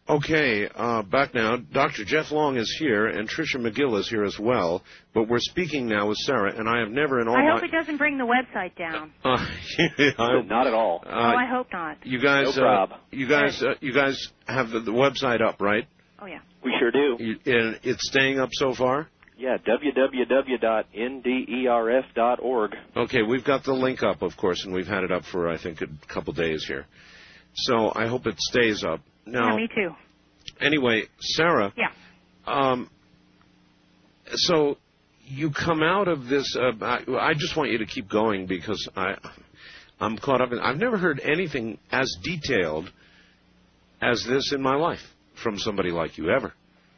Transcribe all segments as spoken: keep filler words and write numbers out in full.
Okay, uh, back now. Doctor Jeff Long is here, and Tricia McGill is here as well. But we're speaking now with Sarah, and I have never in all I my... hope it doesn't bring the website down. Uh, I, not at all. Uh, oh, I hope not. You guys, no uh, you guys, uh, you guys have the, the website up, right? Oh yeah. We sure do. You, and it's staying up so far? Yeah, w w w dot n d e r f dot org. Okay, we've got the link up, of course, and we've had it up for, I think, a couple days here. So I hope it stays up. Now, yeah, me too. Anyway, Sarah. Yeah. Um, so you come out of this. Uh, I, I just want you to keep going because I, I'm caught up in. I've never heard anything as detailed as this in my life from somebody like you ever.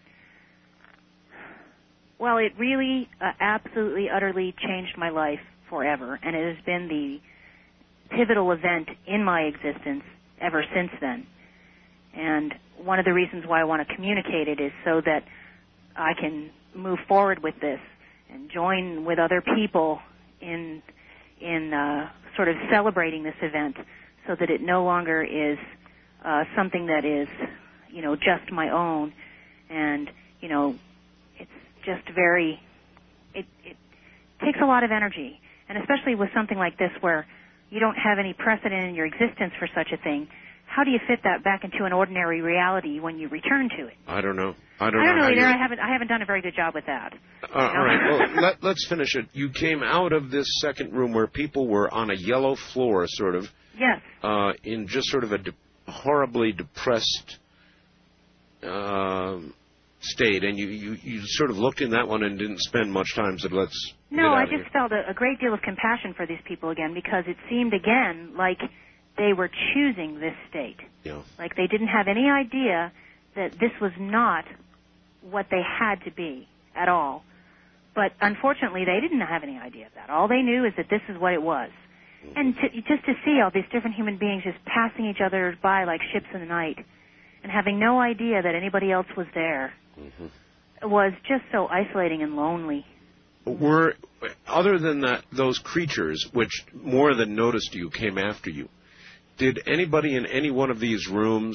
Well, it really, uh, absolutely, utterly changed my life forever, and it has been the pivotal event in my existence ever since then. And one of the reasons why I want to communicate it is so that I can move forward with this and join with other people in in uh, sort of celebrating this event, so that it no longer is uh, something that is, you know, just my own. And you know, it's just very. It, it takes a lot of energy, and especially with something like this where you don't have any precedent in your existence for such a thing. How do you fit that back into an ordinary reality when you return to it? I don't know. I don't, I don't know, know either. You... I haven't. I haven't done a very good job with that. Uh, all right. Well, let, let's finish it. You came out of this second room where people were on a yellow floor, sort of. Yes. Uh, in just sort of a de- horribly depressed uh, state, and you, you, you sort of looked in that one and didn't spend much time. So let's. No, I just here. felt a, a great deal of compassion for these people again, because it seemed again like they were choosing this state. Yeah. Like they didn't have any idea that this was not what they had to be at all. But unfortunately, they didn't have any idea of that. All they knew is that this is what it was. Mm-hmm. And to, just to see all these different human beings just passing each other by like ships in the night and having no idea that anybody else was there mm-hmm. was just so isolating and lonely. Were, other than that, those creatures, which more than noticed you, came after you, did anybody in any one of these rooms,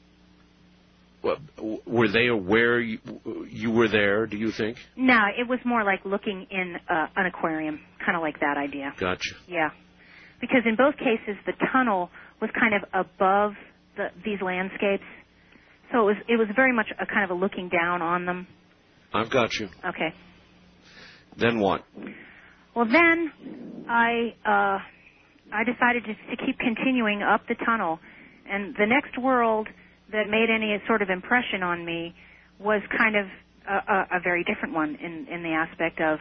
were they aware you, you were there, do you think? No, it was more like looking in uh, an aquarium, kind of like that idea. Gotcha. Yeah. Because in both cases, the tunnel was kind of above the, these landscapes, so it was, it was very much a kind of a looking down on them. I've got you. Okay. Then what? Well, then I... Uh, I decided to, to keep continuing up the tunnel, and the next world that made any sort of impression on me was kind of a, a, a very different one in, in the aspect of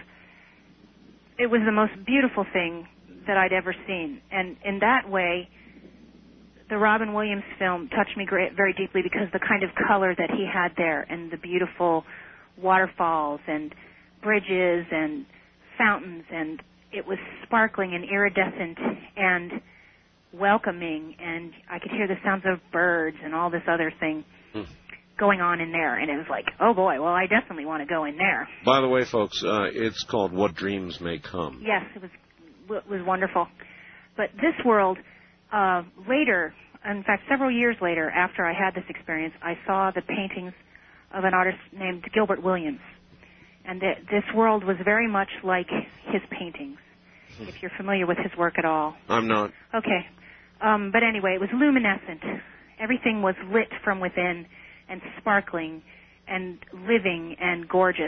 it was the most beautiful thing that I'd ever seen. And in that way, the Robin Williams film touched me great, very deeply, because the kind of color that he had there and the beautiful waterfalls and bridges and fountains, and it was sparkling and iridescent and welcoming, and I could hear the sounds of birds and all this other thing hmm. going on in there. And it was like, oh, boy, well, I definitely want to go in there. By the way, folks, uh, it's called What Dreams May Come. Yes, it was it was wonderful. But this world, uh, later, in fact, several years later, after I had this experience, I saw the paintings of an artist named Gilbert Williams. And th- this world was very much like his paintings, if you're familiar with his work at all. I'm not. Okay. Um, but anyway, it was luminescent. Everything was lit from within and sparkling and living and gorgeous.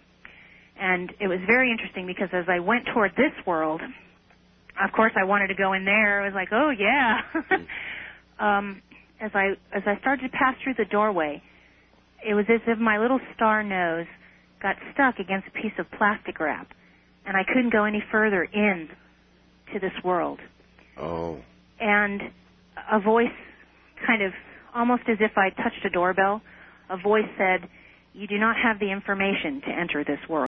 And it was very interesting because as I went toward this world, of course I wanted to go in there. I was like, oh, yeah. um, as I as I started to pass through the doorway, it was as if my little star nose got stuck against a piece of plastic wrap, and I couldn't go any further in to this world. Oh. And a voice, kind of almost as if I touched a doorbell, a voice said, you do not have the information to enter this world.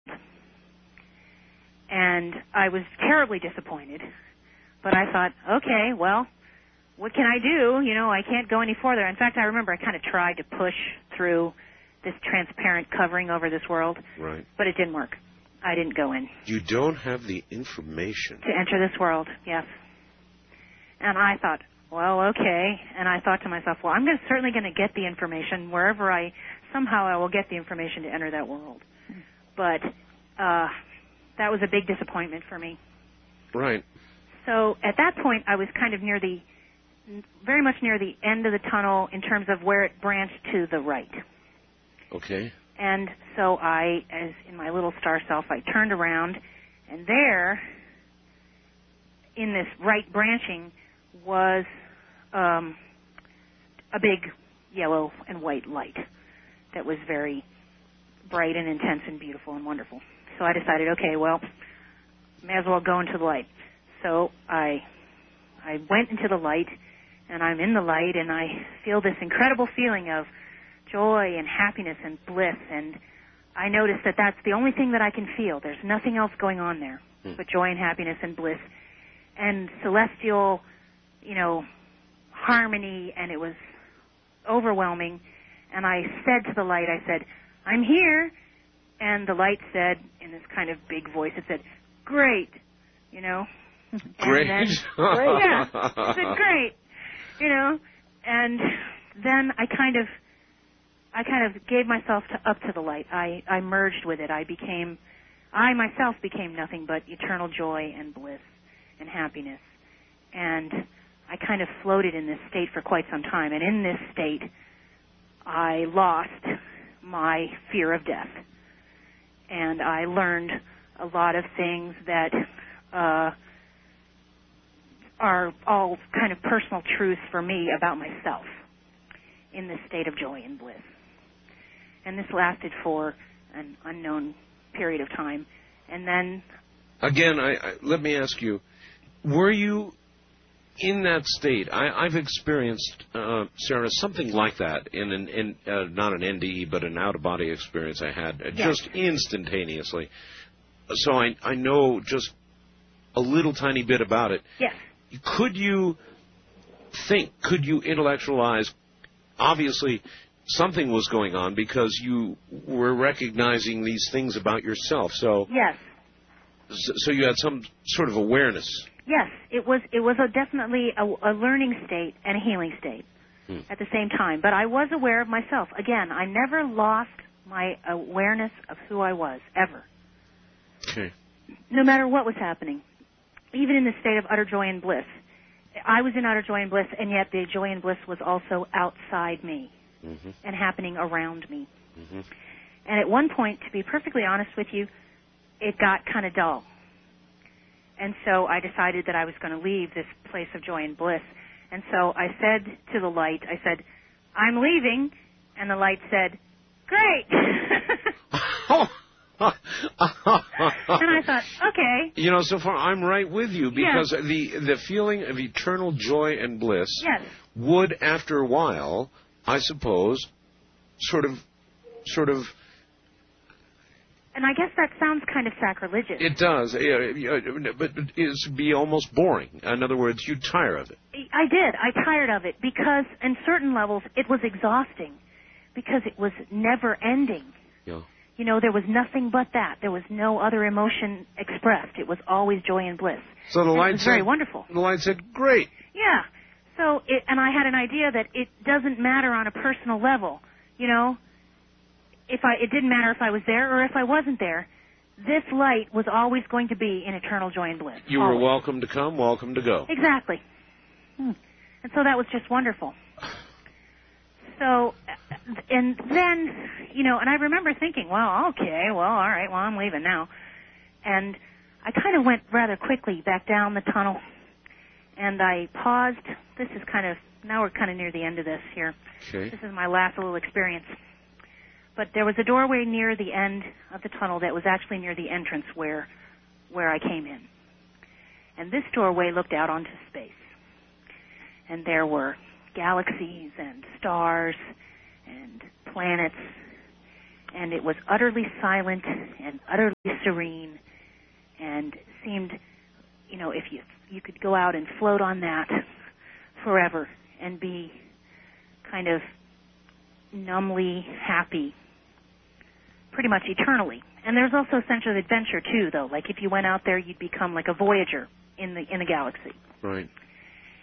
And I was terribly disappointed, but I thought, okay, well, what can I do? You know, I can't go any further. In fact, I remember I kind of tried to push through this transparent covering over this world. Right. But it didn't work. I didn't go in. You don't have the information. To enter this world, yes. And I thought, well, okay. And I thought to myself, well, I'm gonna, certainly going to get the information wherever I, somehow I will get the information to enter that world. But uh, that was a big disappointment for me. Right. So at that point, I was kind of near the, very much near the end of the tunnel in terms of where it branched to the right. Okay. And so I, as in my little star self, I turned around, and there, in this right branching, was um, a big yellow and white light that was very bright and intense and beautiful and wonderful. So I decided, okay, well, may as well go into the light. So I I went into the light, and I'm in the light, and I feel this incredible feeling of joy and happiness and bliss, and I noticed that that's the only thing that I can feel. There's nothing else going on there hmm. but joy and happiness and bliss and celestial, you know, harmony, and it was overwhelming. And I said to the light, I said, I'm here. And the light said, in this kind of big voice, it said, great, you know. Great. And then, great. Yeah, it said, great, you know. And then I kind of, I kind of gave myself to, up to the light. I, I merged with it. I became, I myself became nothing but eternal joy and bliss and happiness. And I kind of floated in this state for quite some time. And in this state, I lost my fear of death. And I learned a lot of things that uh, are all kind of personal truths for me about myself in this state of joy and bliss. And this lasted for an unknown period of time. And then... Again, I, I, let me ask you, were you in that state? I, I've experienced, uh, Sarah, something like that in an in, uh, not an N D E, but an out-of-body experience I had, uh, yes. just instantaneously. So I, I know just a little tiny bit about it. Yes. Could you think, could you intellectualize, obviously something was going on because you were recognizing these things about yourself. So yes. So you had some sort of awareness. Yes, it was it was a definitely a, a learning state and a healing state hmm. at the same time. But I was aware of myself. Again, I never lost my awareness of who I was, ever. Okay. No matter what was happening, even in the state of utter joy and bliss. I was in utter joy and bliss, and yet the joy and bliss was also outside me mm-hmm. and happening around me. Mm-hmm. And at one point, to be perfectly honest with you, it got kind of dull. And so I decided that I was going to leave this place of joy and bliss. And so I said to the light, I said, I'm leaving. And the light said, great. And I thought, okay. You know, so far I'm right with you because yes. the the feeling of eternal joy and bliss yes. would, after a while, I suppose, sort of, sort of. And I guess that sounds kind of sacrilegious. It does, but it's be almost boring. In other words, you tire of it. I did. I tired of it because, in certain levels, it was exhausting because it was never ending. Yeah. You know, there was nothing but that. There was no other emotion expressed. It was always joy and bliss. So the and light it was said, very wonderful. The light said, "Great." Yeah. So, it, and I had an idea that it doesn't matter on a personal level. You know, if I, it didn't matter if I was there or if I wasn't there. This light was always going to be in eternal joy and bliss. You always. were welcome to come, welcome to go. Exactly. Hmm. And so that was just wonderful. So, and then, you know, and I remember thinking, well, okay, well, all right, well, I'm leaving now. And I kind of went rather quickly back down the tunnel, and I paused. This is kind of, now we're kind of near the end of this here. Okay. This is my last little experience. But there was a doorway near the end of the tunnel that was actually near the entrance where, where I came in. And this doorway looked out onto space. And there were galaxies and stars and planets, and it was utterly silent and utterly serene, and seemed, you know, if you you could go out and float on that forever and be kind of numbly happy, pretty much eternally. And there's also a sense of adventure too, though. Like if you went out there, you'd become like a voyager in the in the galaxy. Right.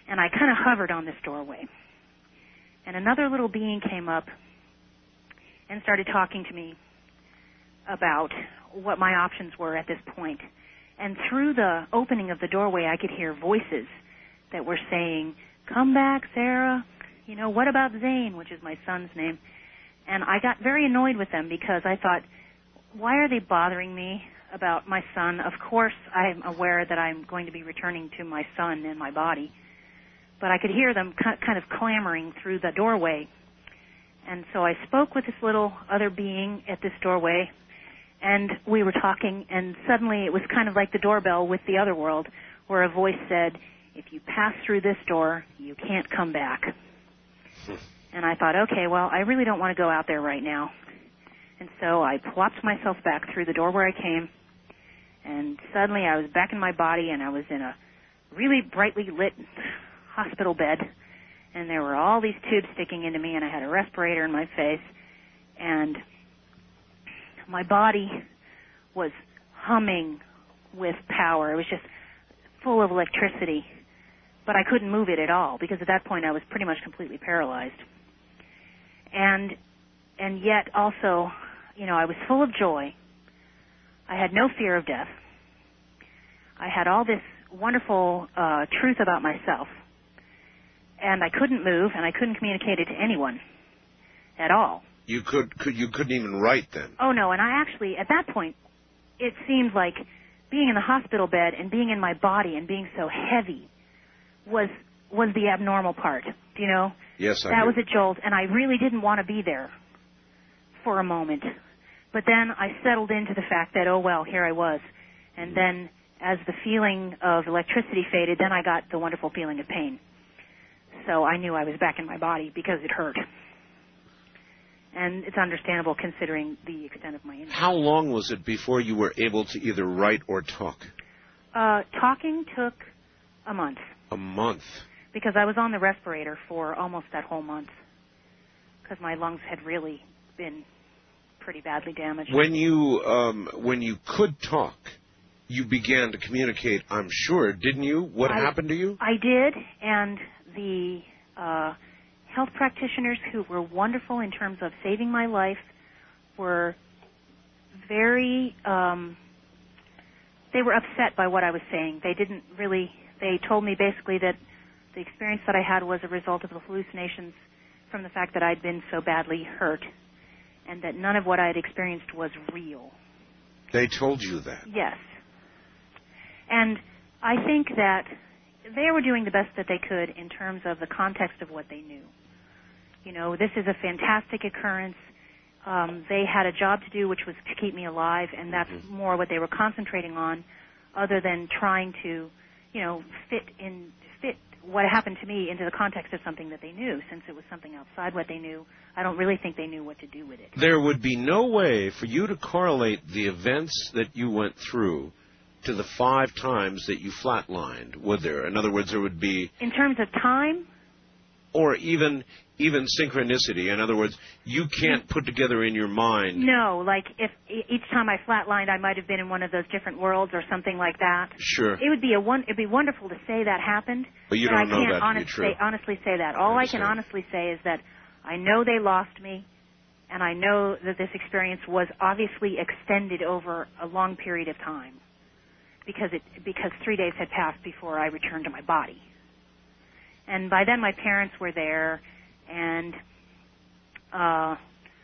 and I kind of hovered on this doorway. And another little being came up and started talking to me about what my options were at this point. And through the opening of the doorway, I could hear voices that were saying, "Come back, Sarah. You know, what about Zane?" which is my son's name. And I got very annoyed with them because I thought, why are they bothering me about my son? Of course, I'm aware that I'm going to be returning to my son in my body. But I could hear them kind of clamoring through the doorway. And so I spoke with this little other being at this doorway, and we were talking, and suddenly it was kind of like the doorbell with the other world, where a voice said, "If you pass through this door, you can't come back." And I thought, okay, well, I really don't want to go out there right now. And so I plopped myself back through the door where I came, and suddenly I was back in my body, and I was in a really brightly lit hospital bed, and there were all these tubes sticking into me, and I had a respirator in my face, and my body was humming with power. It was just full of electricity, but I couldn't move it at all because at that point I was pretty much completely paralyzed. And and yet also, you know, I was full of joy. I had no fear of death. I had all this wonderful uh, truth about myself, and I couldn't move, and I couldn't communicate it to anyone at all. You could, could you couldn't even write then? Oh, no, and I actually, at that point, it seemed like being in the hospital bed and being in my body and being so heavy was was the abnormal part, do you know? Yes, I That do. was a jolt, and I really didn't want to be there for a moment. But then I settled into the fact that, oh, well, here I was. And then as the feeling of electricity faded, then I got the wonderful feeling of pain. So I knew I was back in my body because it hurt. And it's understandable considering the extent of my injury. How long was it before you were able to either write or talk? Uh, talking took a month. A month. Because I was on the respirator for almost that whole month. Because my lungs had really been pretty badly damaged. When you um, when you could talk, you began to communicate, I'm sure, didn't you? What I, happened to you? I did, and the uh, health practitioners who were wonderful in terms of saving my life were very, um, they were upset by what I was saying. They didn't really, they told me basically that the experience that I had was a result of the hallucinations from the fact that I'd been so badly hurt, and that none of what I had experienced was real. They told you that? Yes. And I think that they were doing the best that they could in terms of the context of what they knew. You know, this is a fantastic occurrence. Um, they had a job to do, which was to keep me alive, and that's mm-hmm. more what they were concentrating on, other than trying to, you know, fit in fit what happened to me into the context of something that they knew. Since it was something outside what they knew, I don't really think they knew what to do with it. There would be no way for you to correlate the events that you went through to the five times that you flatlined, would there? In other words, there would be... In terms of time? Or even even synchronicity. In other words, you can't put together in your mind... No, like if each time I flatlined, I might have been in one of those different worlds or something like that. Sure. It would be a one. It'd be wonderful to say that happened. But you but don't I know can't that to honest, be true. Say, honestly say that. All I, I can honestly say is that I know they lost me, and I know that this experience was obviously extended over a long period of time. Because it because three days had passed before I returned to my body. And by then my parents were there, and uh,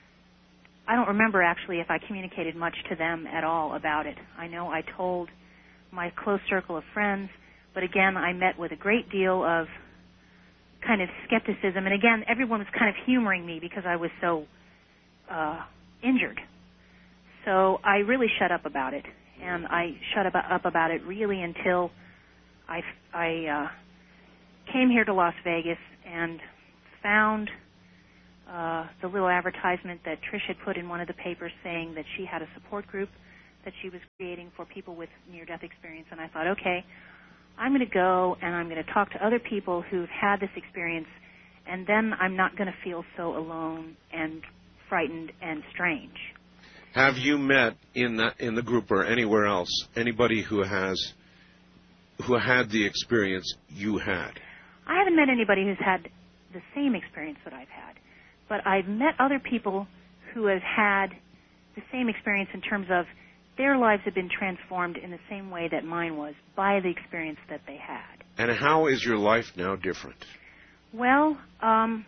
I don't remember actually if I communicated much to them at all about it. I know I told my close circle of friends, but again I met with a great deal of kind of skepticism, and again everyone was kind of humoring me because I was so uh, injured. So I really shut up about it. And I shut up about it really until I, I uh, came here to Las Vegas and found uh, the little advertisement that Trish had put in one of the papers saying that she had a support group that she was creating for people with near-death experience. And I thought, okay, I'm going to go and I'm going to talk to other people who've had this experience, and then I'm not going to feel so alone and frightened and strange. Have you met in that in the group or anywhere else anybody who has who had the experience you had? I haven't met anybody who's had the same experience that I've had, but I've met other people who have had the same experience in terms of their lives have been transformed in the same way that mine was by the experience that they had. And how is your life now different? Well, um,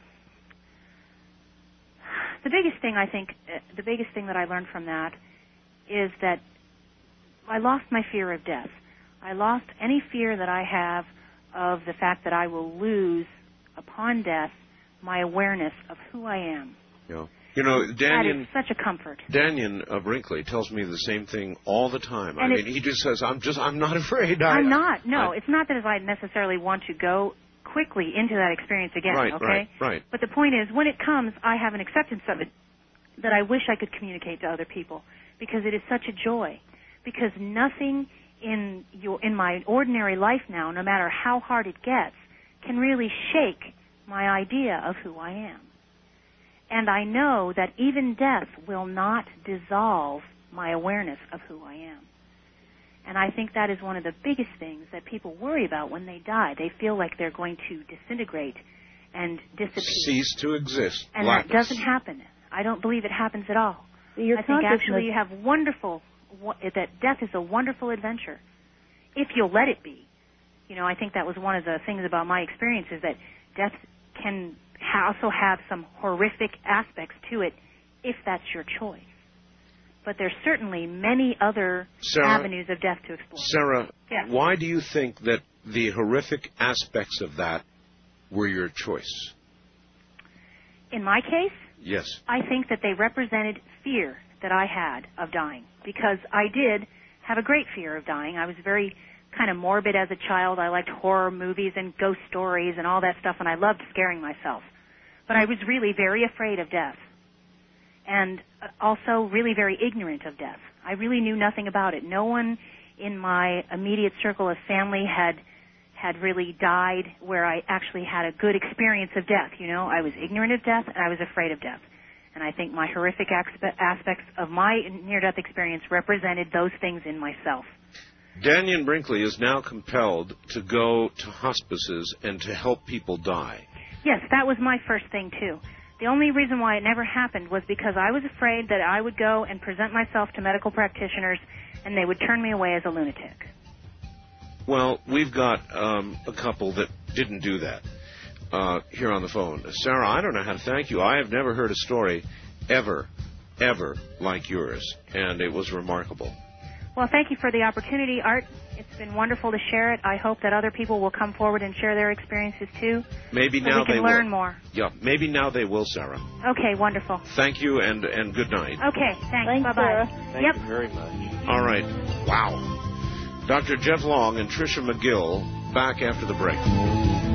the biggest thing I think, uh, the biggest thing that I learned from that is that I lost my fear of death. I lost any fear that I have of the fact that I will lose, upon death, my awareness of who I am. Yeah. You know, Danyan, that is such a comfort. Danyan uh, Brinkley tells me the same thing all the time. And I mean, he just says, I'm just, I'm not afraid. I'm I, not. No, I, it's not that I necessarily want to go quickly into that experience again, right, okay? Right, right. But the point is, when it comes, I have an acceptance of it that I wish I could communicate to other people, because it is such a joy. Because nothing in your, in my ordinary life now, no matter how hard it gets, can really shake my idea of who I am. And I know that even death will not dissolve my awareness of who I am. And I think that is one of the biggest things that people worry about when they die. They feel like they're going to disintegrate and disappear. Cease to exist. And Blackness. That doesn't happen. I don't believe it happens at all. Your I think actually you have wonderful, that death is a wonderful adventure, if you'll let it be. You know, I think that was one of the things about my experience, is that death can also have some horrific aspects to it if that's your choice. But there's certainly many other Sarah, avenues of death to explore. Sarah, yeah. Why do you think that the horrific aspects of that were your choice? In my case? Yes. I think that they represented fear that I had of dying, because I did have a great fear of dying. I was very kind of morbid as a child. I liked horror movies and ghost stories and all that stuff, and I loved scaring myself. But I was really very afraid of death, and also really very ignorant of death. I really knew nothing about it. No one in my immediate circle of family had had really died where I actually had a good experience of death. You know, I was ignorant of death, and I was afraid of death. And I think my horrific aspects of my near-death experience represented those things in myself. Danyan Brinkley is now compelled to go to hospices and to help people die. Yes, that was my first thing, too. The only reason why it never happened was because I was afraid that I would go and present myself to medical practitioners and they would turn me away as a lunatic. Well, we've got um, a couple that didn't do that uh, here on the phone. Sarah, I don't know how to thank you. I have never heard a story ever, ever like yours, and it was remarkable. Well, thank you for the opportunity, Art. It's been wonderful to share it. I hope that other people will come forward and share their experiences, too. Maybe so now we can they learn will. more. Yeah, maybe now they will, Sarah. Okay, wonderful. Thank you, and, and good night. Okay, thanks. Thanks, Bye-bye. Sarah. Thank yep. you very much. All right. Wow. Doctor Jeff Long and Tricia McGill back after the break.